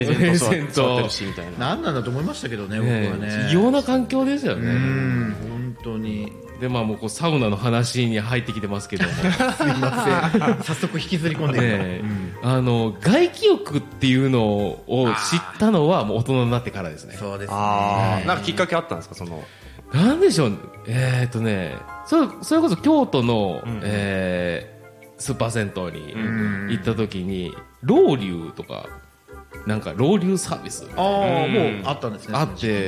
平然と座ってるしみたいな。 何なんだと思いましたけどね、僕はね。 異様な環境ですよね。 本当に。 でもうサウナの話に入ってきてますけどもすいません早速引きずり込んでね、外気浴っていうのを知ったのはもう大人になってからですね。 そうですね。 なんかきっかけあったんですか、その。 なんでしょう、それこそ京都の、スーパー銭湯に行った時にロウリュとかなんかロウリュサービスもうあったんですね。 あって、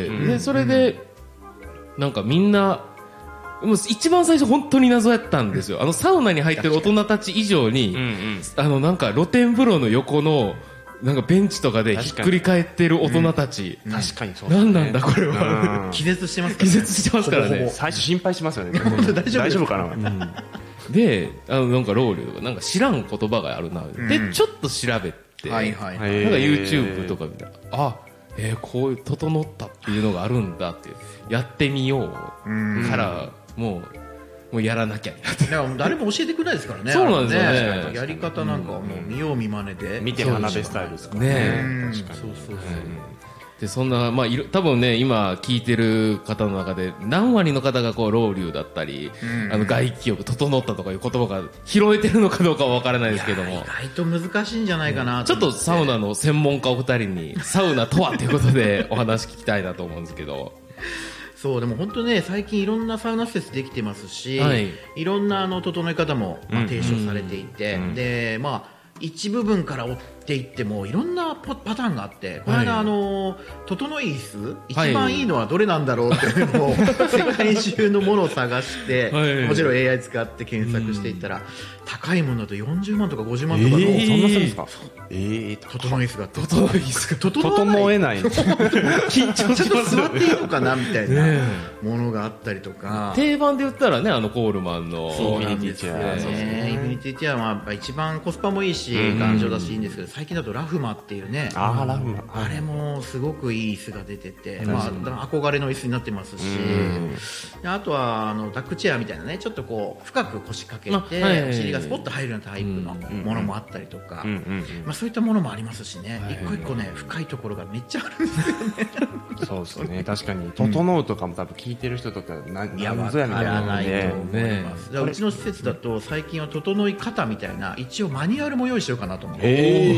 でそれでなんかみんなもう一番最初本当に謎やったんですよ。サウナに入ってる大人たち以上に、なんか露天風呂の横のなんかベンチとかでひっくり返ってる大人たち、 確かにそう。 何なんだこれは。 気絶してますからね。気絶してますからね。 最初心配しますよね。 大丈夫かな。 で、なんかロウリュとかなんか知らん言葉があるな。でちょっと調べて、なんか YouTube とか見たら、こういう整ったっていうのがあるんだってやってみようからもうやらなきゃになって。 誰も教えてくれないですからね。 そうなんですよね。 やり方なんかはもう見よう見まねで見て学べスタイルですからね。 確かに。そうでそんな多分ね今聞いてる方の中で何割の方がロウリュだったり、外気浴整ったとかいう言葉が拾えてるのかどうかは分からないですけども、 意外と難しいんじゃないかな。 ちょっとサウナの専門家お二人にサウナとはということでお話聞きたいなと思うんですけど。 そうでも本当ね最近いろんなサウナ施設できてますし、いろんな整え方も提唱されていて、で一部分から追っていってもいろんなパターンがあって、この間整い椅子一番いいのはどれなんだろうっていうのを世界中のものを探してもちろん AI 使って検索していったら高いものだと40万とか50万とかのそんなするんですか。 整い椅子が整えない緊張します。座っていいのかなみたいなものがあったりとか、 定番で言ったらねコールマンのインフィニティチェアは一番コスパもいいし頑丈だしいいんですけど、最近だとラフマっていうね、あれもすごくいい椅子が出てて、憧れの椅子になってますし、あとはダックチェアみたいなね、ちょっと深く腰掛けてお尻がスポッと入るようなタイプのものもあったりとか、そういったものもありますしね、一個一個ね深いところがめっちゃあるんですよね。 そうですね、確かに整うとかも多分聞いてる人とか何ぞやみたいなので、 うちの施設だと最近は整い方みたいな一応マニュアルも用意しようかなと思って、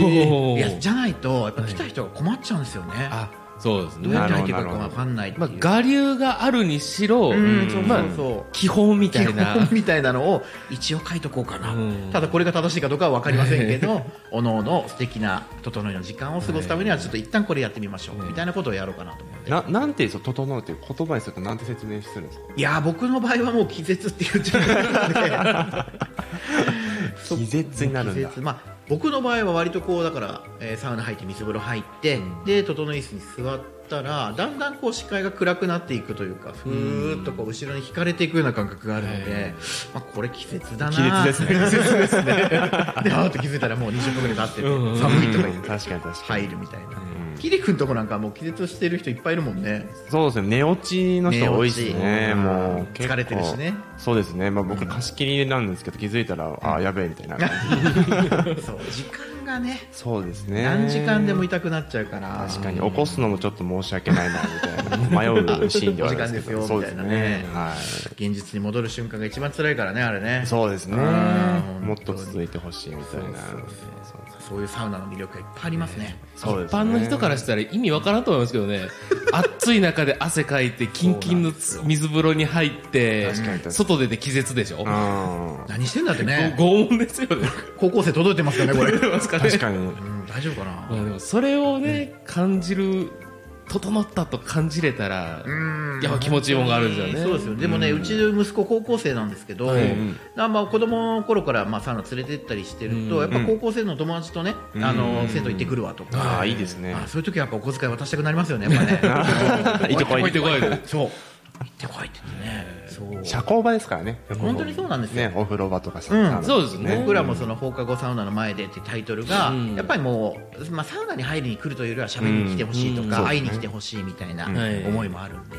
いやじゃないとやっぱ来た人が困っちゃうんですよね。 そうですね。 どうやって入ってくるか分かんないっていう。 我流があるにしろ、基本みたいなのを一応書いとこうかな。ただこれが正しいかどうかは分かりませんけど、おのおの素敵な整いの時間を過ごすためにはちょっと一旦これやってみましょうみたいなことをやろうかなと思って。 なんて整うっていう言葉にするとなんて説明するんですか。 いや僕の場合はもう気絶って言っちゃうので。 気絶になるんだ。 僕の場合は割とだから、サウナ入って水風呂入って、で整い椅子に座ったらだんだん視界が暗くなっていくというか、ふーっと後ろに引かれていくような感覚があるので、これ気絶だな。 気絶ですね。 であーっと気づいたらもう20分ぐらい経ってて寒いとか言って入るみたいな。キリ君とこなんかもう気絶してる人いっぱいいるもんね。 そうですね、寝落ちの人多いですね。もう疲れてるしね。 そうですね、僕貸し切りなんですけど気づいたらやべえみたいな。 そう時間がね。 そうですね。 何時間でも痛くなっちゃうから。 確かに起こすのもちょっと申し訳ないなみたいな迷うシーンではあるんですけど。 お時間ですよみたいなね。現実に戻る瞬間が一番辛いからねあれね。 そうですね。もっと続いてほしいみたいな。 そういうサウナの魅力がいっぱいありますね。 一般の人からしたら意味わからんと思いますけどね。暑い中で汗かいてキンキンの水風呂に入って外出て気絶でしょ。 何してんだってね。 拷問ですよね。 高校生届いてますかねこれ。 確かに。 大丈夫かな。 でもそれをね感じる。整ったと感じれたらやっぱ気持ちいいものがあるんですよね。 そうですよ。でもねうちの息子高校生なんですけど、子供の頃からサウナ連れて行ったりしてるとやっぱ高校生の友達とね銭湯行ってくるわとか。 いいですね。 そういう時はやっぱお小遣い渡したくなりますよねやっぱね。 行ってこい行ってこい。 そう行ってこいって言ってね。 社交場ですからね。 本当にそうなんですよ。 お風呂場とかそうですね。 僕らもその放課後サウナの前でってタイトルがやっぱりもうサウナに入りに来るというよりは喋りに来てほしいとか会いに来てほしいみたいな思いもあるんで。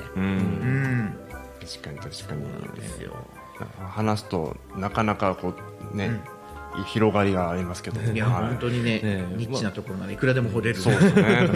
確かに話すとなかなか広がりがありますけど。 いや、本当にね、ニッチなところならいくらでも掘れる。 そうですね。